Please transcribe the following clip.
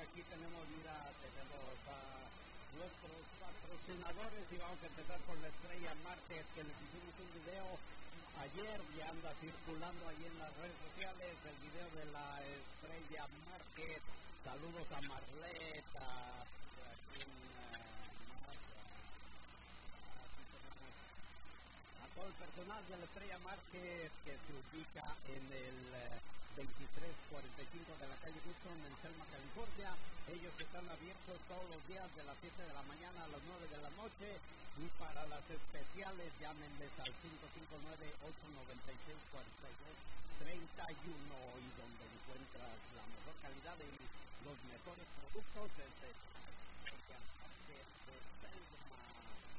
aquí tenemos, mira, tenemos a nuestros patrocinadores y vamos a empezar con la Estrella Market, que les hicimos un video ayer, ya anda circulando ahí en las redes sociales el video de la Estrella Market. Saludos a Marleta, a todo el personal de la Estrella Market que se ubica en el 2345 de la calle Woodson en Selma, California. Ellos están abiertos todos los días de las 7 de la mañana a las 9 de la noche, y para las especiales llámenles al 559-896-4231, y donde encuentras la mejor calidad y los mejores productos es el Estrella Market de Selma.